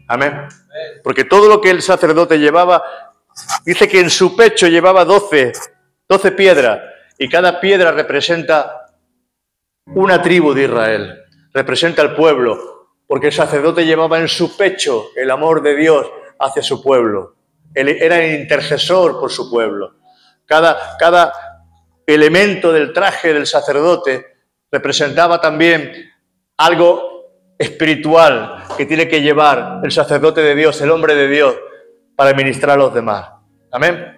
Amén. Porque todo lo que el sacerdote llevaba, dice que en su pecho llevaba 12 piedras, y cada piedra representa una tribu de Israel, representa al pueblo, porque el sacerdote llevaba en su pecho el amor de Dios hacia su pueblo. Él era el intercesor por su pueblo. Cada elemento del traje del sacerdote representaba también algo espiritual que tiene que llevar el sacerdote de Dios, el hombre de Dios, para ministrar a los demás. Amén.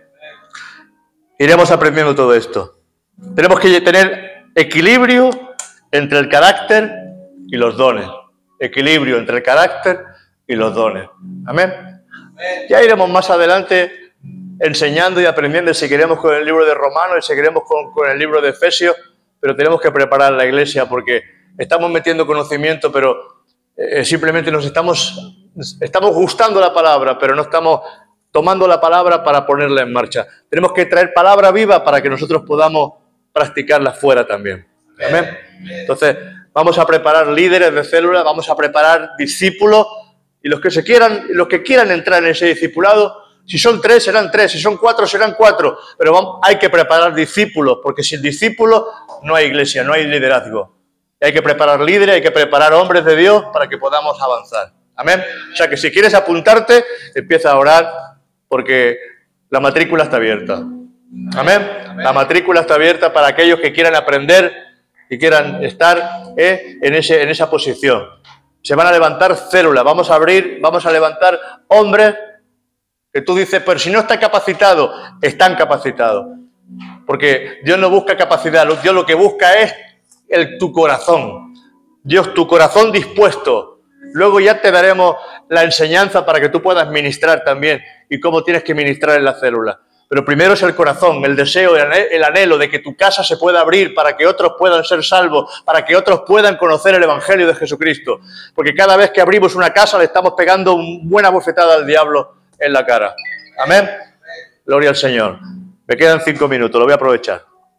Iremos aprendiendo todo esto. Tenemos que tener equilibrio entre el carácter y los dones. Equilibrio entre el carácter y los dones. Amén. Ya iremos más adelante enseñando y aprendiendo, si queremos, con el libro de Romanos y seguiremos con el libro de Efesios, pero tenemos que preparar la iglesia porque estamos metiendo conocimiento, pero simplemente estamos gustando la palabra, pero no estamos tomando la palabra para ponerla en marcha. Tenemos que traer palabra viva para que nosotros podamos practicarla fuera también. ¿Amén? Entonces, vamos a preparar líderes de célula, vamos a preparar discípulos, y los que quieran entrar en ese discipulado, si son 3, serán 3, si son 4, serán 4, pero hay que preparar discípulos, porque sin discípulos no hay iglesia, no hay liderazgo. Hay que preparar líderes, hay que preparar hombres de Dios para que podamos avanzar. Amén. O sea que si quieres apuntarte, empieza a orar, porque la matrícula está abierta. Amén. La matrícula está abierta para aquellos que quieran aprender y quieran estar en esa posición. Se van a levantar células, vamos a levantar hombres que tú dices, pero si no está capacitado, están capacitados. Porque Dios no busca capacidad, Dios lo que busca es tu corazón. Dios, tu corazón dispuesto. Luego ya te daremos la enseñanza para que tú puedas ministrar también y cómo tienes que ministrar en la célula. Pero primero es el corazón, el deseo, el anhelo de que tu casa se pueda abrir para que otros puedan ser salvos, para que otros puedan conocer el Evangelio de Jesucristo. Porque cada vez que abrimos una casa le estamos pegando una buena bofetada al diablo en la cara. Amén. Gloria al Señor. Me quedan 5 minutos, lo voy a aprovechar.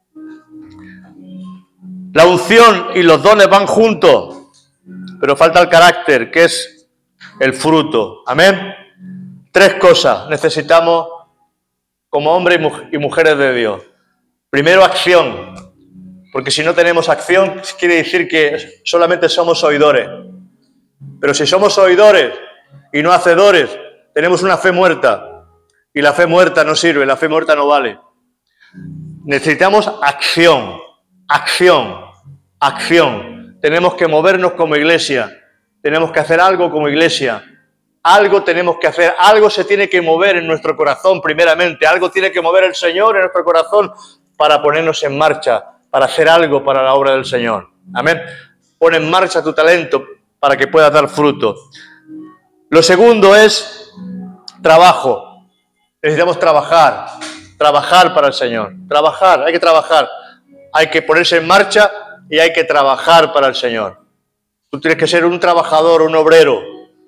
La unción y los dones van juntos, pero falta el carácter, que es el fruto. Amén. 3 cosas necesitamos como hombres y mujeres de Dios. Primero, acción, porque si no tenemos acción, quiere decir que solamente somos oidores. Pero si somos oidores y no hacedores, tenemos una fe muerta, y la fe muerta no sirve, la fe muerta no vale. Necesitamos acción, acción, acción. Tenemos que movernos como iglesia, tenemos que hacer algo como iglesia. Algo tenemos que hacer, algo se tiene que mover en nuestro corazón primeramente, algo tiene que mover el Señor en nuestro corazón para ponernos en marcha, para hacer algo para la obra del Señor. Amén. Pon en marcha tu talento para que puedas dar fruto. Lo segundo es trabajo. Necesitamos trabajar para el Señor. Trabajar, hay que trabajar. Hay que ponerse en marcha y hay que trabajar para el Señor. Tú tienes que ser un trabajador, un obrero.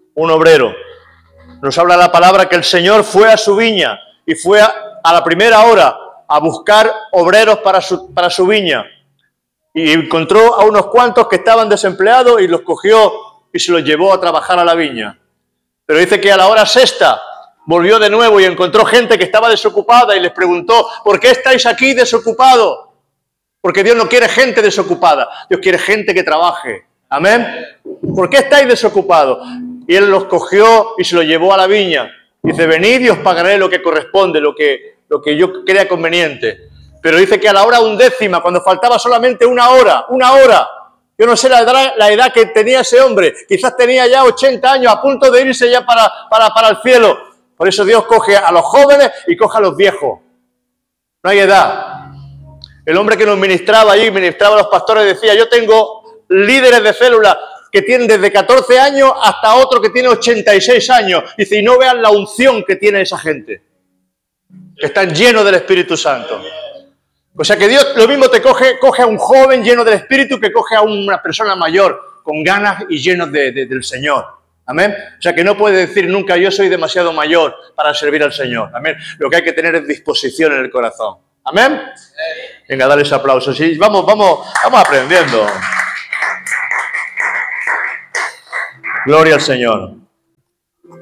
Nos habla la palabra que el Señor fue a su viña y fue a la primera hora a buscar obreros para su viña. Y encontró a unos cuantos que estaban desempleados y los cogió y se los llevó a trabajar a la viña. Pero dice que a la hora 6ª volvió de nuevo y encontró gente que estaba desocupada y les preguntó, ¿por qué estáis aquí desocupados? Porque Dios no quiere gente desocupada, Dios quiere gente que trabaje. Amén. ¿Por qué estáis desocupados? Y él los cogió y se los llevó a la viña. Dice, venid y os pagaré lo que corresponde, lo que yo crea conveniente. Pero dice que a la hora 11ª, cuando faltaba solamente una hora, yo no sé la edad que tenía ese hombre, quizás tenía ya 80 años, a punto de irse ya para el cielo. Por eso Dios coge a los jóvenes y coge a los viejos. No hay edad. El hombre que nos ministraba allí, ministraba a los pastores, decía, yo tengo líderes de célula que tienen desde 14 años hasta otro que tiene 86 años. Dice, y no vean la unción que tiene esa gente, que están llenos del Espíritu Santo. O sea que Dios lo mismo te coge a un joven lleno del Espíritu que coge a una persona mayor con ganas y llenos del Señor. Amén. O sea que no puede decir nunca yo soy demasiado mayor para servir al Señor. Amén. Lo que hay que tener es disposición en el corazón. Amén. Venga, dale ese aplauso. Sí, vamos aprendiendo. Gloria al Señor.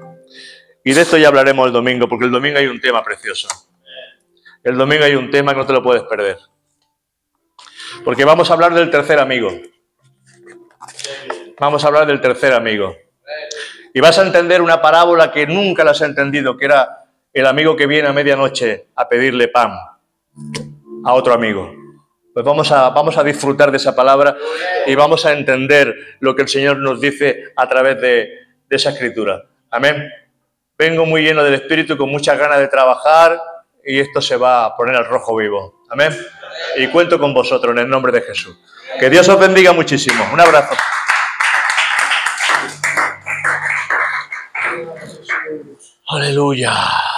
Y de esto ya hablaremos el domingo, porque el domingo hay un tema precioso. El domingo hay un tema que no te lo puedes perder. Porque vamos a hablar del tercer amigo. Vamos a hablar del tercer amigo. Y vas a entender una parábola que nunca la has entendido, que era el amigo que viene a medianoche a pedirle pan a otro amigo. Pues vamos a disfrutar de esa palabra y vamos a entender lo que el Señor nos dice a través de esa escritura. Amén. Vengo muy lleno del Espíritu, con muchas ganas de trabajar y esto se va a poner al rojo vivo. Amén. Y cuento con vosotros en el nombre de Jesús. Que Dios os bendiga muchísimo. Un abrazo. Aleluya.